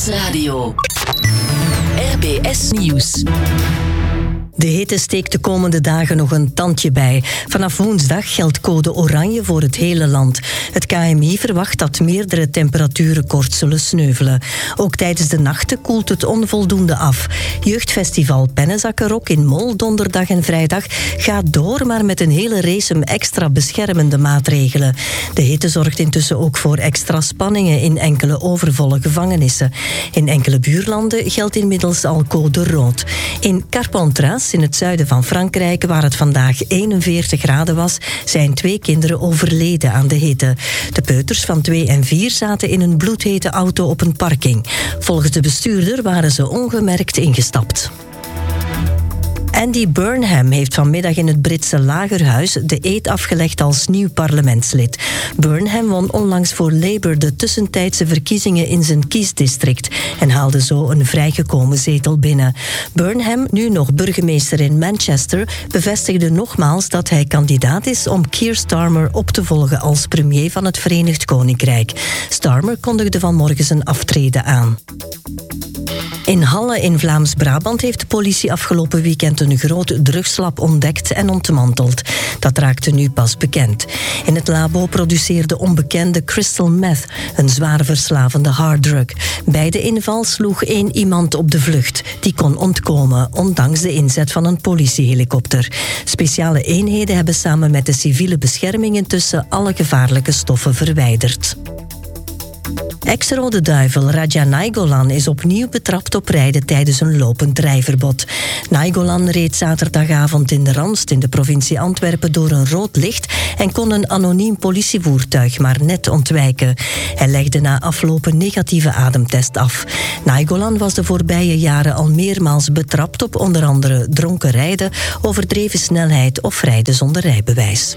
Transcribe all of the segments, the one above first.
Radio. RBS Nieuws. De hitte steekt de komende dagen nog een tandje bij. Vanaf woensdag geldt code oranje voor het hele land. Het KMI verwacht dat meerdere temperatuurrecords zullen sneuvelen. Ook tijdens de nachten koelt het onvoldoende af. Jeugdfestival Pennenzakkerok in Mol donderdag en vrijdag gaat door, maar met een hele race extra beschermende maatregelen. De hitte zorgt intussen ook voor extra spanningen in enkele overvolle gevangenissen. In enkele buurlanden geldt inmiddels al code rood. In Carpentras, in het zuiden van Frankrijk, waar het vandaag 41 graden was, zijn 2 kinderen overleden aan de hitte. De peuters van 2 en 4 zaten in een bloedhete auto op een parking. Volgens de bestuurder waren ze ongemerkt ingestapt. Andy Burnham heeft vanmiddag in het Britse Lagerhuis de eed afgelegd als nieuw parlementslid. Burnham won onlangs voor Labour de tussentijdse verkiezingen in zijn kiesdistrict en haalde zo een vrijgekomen zetel binnen. Burnham, nu nog burgemeester in Manchester, bevestigde nogmaals dat hij kandidaat is om Keir Starmer op te volgen als premier van het Verenigd Koninkrijk. Starmer kondigde vanmorgen zijn aftreden aan. In Halle in Vlaams-Brabant heeft de politie afgelopen weekend een groot drugslab ontdekt en ontmanteld. Dat raakte nu pas bekend. In het labo produceerde onbekende crystal meth, een zwaar verslavende harddrug. Bij de inval sloeg 1 iemand op de vlucht. Die kon ontkomen, ondanks de inzet van een politiehelikopter. Speciale eenheden hebben samen met de civiele bescherming intussen alle gevaarlijke stoffen verwijderd. Ex-Rode Duivel Radja Nainggolan is opnieuw betrapt op rijden tijdens een lopend rijverbod. Nainggolan reed zaterdagavond in de Randst in de provincie Antwerpen door een rood licht en kon een anoniem politievoertuig maar net ontwijken. Hij legde na afloop een negatieve ademtest af. Nainggolan was de voorbije jaren al meermaals betrapt op onder andere dronken rijden, overdreven snelheid of rijden zonder rijbewijs.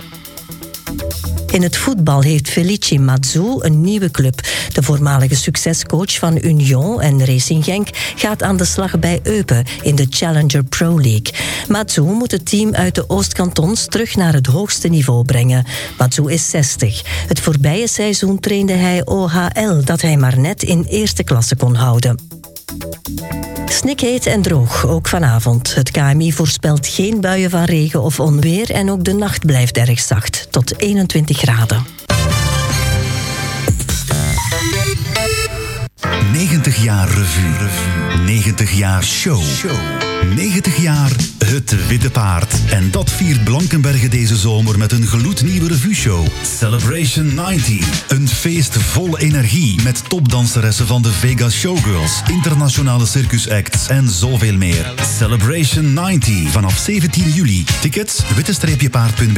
In het voetbal heeft Felici Mazou een nieuwe club. De voormalige succescoach van Union en Racing Genk gaat aan de slag bij Eupen in de Challenger Pro League. Mazou moet het team uit de Oostkantons terug naar het hoogste niveau brengen. Mazou is 60. Het voorbije seizoen trainde hij OHL, dat hij maar net in eerste klasse kon houden. Snikheet en droog, ook vanavond. Het KMI voorspelt geen buien van regen of onweer en ook de nacht blijft erg zacht, tot 21 graden. 90 jaar revue. 90 jaar show. 90 jaar Het Witte Paard. En dat viert Blankenberge deze zomer met een gloednieuwe revueshow. Celebration 90. Een feest vol energie met topdanseressen van de Vegas Showgirls, internationale circusacts en zoveel meer. Celebration 90 vanaf 17 juli. Tickets witte-paard.be.